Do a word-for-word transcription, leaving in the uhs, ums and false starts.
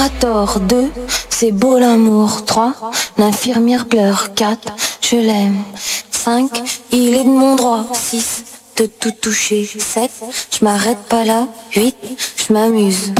a tort. Deux, c'est beau l'amour. Trois, l'infirmière pleure. Quatre, je l'aime. Cinq, il est de mon droit. Six, de tout toucher. Sept, je m'arrête pas là. Huit, je m'amuse.